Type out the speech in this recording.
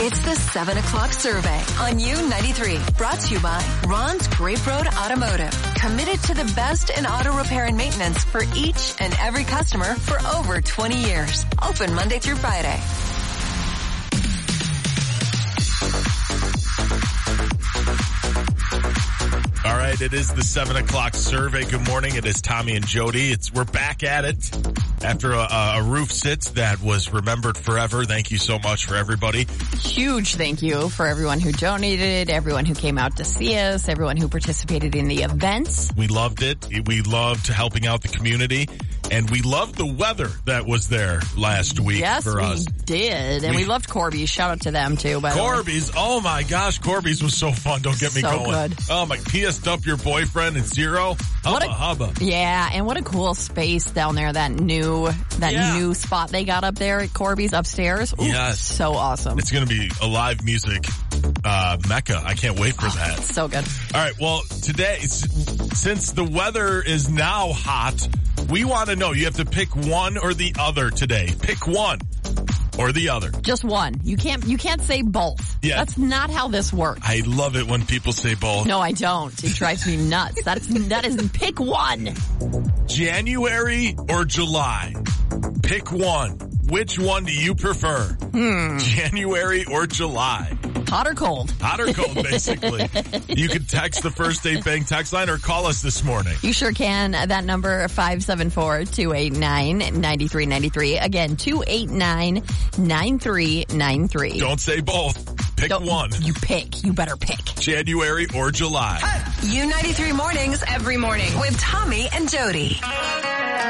It's the 7 o'clock survey on U93. Brought to you by Ron's Grape Road Automotive. Committed to the best in auto repair and maintenance for each and every customer for over 20 years. Open Monday through Friday. All right, it is the 7 o'clock survey. Good morning. It is Tommy and Jody. We're back at it after a roof sits that was remembered forever. Thank you so much for everybody. Huge thank you for everyone who donated, everyone who came out to see us, everyone who participated in the events. We loved it. We loved helping out the community. And we loved the weather that was there last week for us. Yes, we did. And we loved Corby's. Shout out to them, too. Corby's. Oh, my gosh. Corby's was so fun. Don't get me going. Good. Oh, my. PS'd up your boyfriend and Zero. Hubba. Yeah, and what a cool space down there. That new spot they got up there at Corby's upstairs. Ooh, yes. So awesome. It's going to be a live music mecca. I can't wait for that. So good. All right. Well, today, since the weather is now hot, we want to know. You have to pick one or the other today. Pick one or the other. Just one. You can't say both. Yeah. That's not how this works. I love it when people say both. No, I don't. It drives me nuts. That is pick one. January or July? Pick one. Which one do you prefer? January or July? Hot or cold? Hot or cold, basically. You can text the First State Bank text line or call us this morning. You sure can. That number, 574-289-9393. Again, 289-9393. Don't say both. Pick one. You pick. You better pick. January or July. U93 mornings every morning with Tommy and Jody.